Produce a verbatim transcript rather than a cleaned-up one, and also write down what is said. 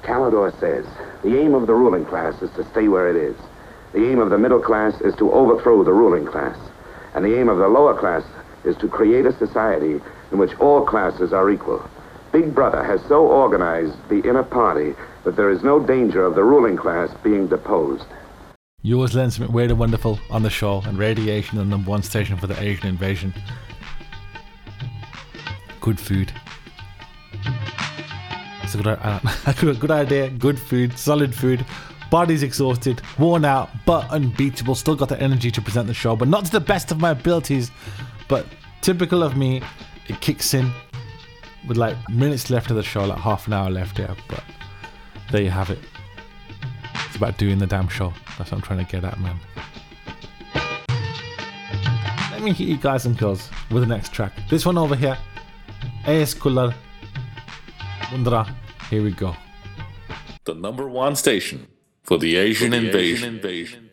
Calidor says, the aim of the ruling class is to stay where it is. The aim of the middle class is to overthrow the ruling class. And the aim of the lower class is to create a society in which all classes are equal. Big Brother has so organized the inner party that there is no danger of the ruling class being deposed. Yours Len Weird and Wonderful on the show, and Radiation, the number one station for the Asian invasion. Good food. It's a good, uh, a good, good idea. Good food, solid food. Body's exhausted, worn out, but unbeatable. Still got the energy to present the show, but not to the best of my abilities. But typical of me, it kicks in with like minutes left of the show, like half an hour left here. But there you have it. It's about doing the damn show. That's what I'm trying to get at, man. Let me hit you guys and girls with the next track. This one over here, A S Kullar Mundra. Here we go. The number one station for the Asian, for the invasion. Asian invasion.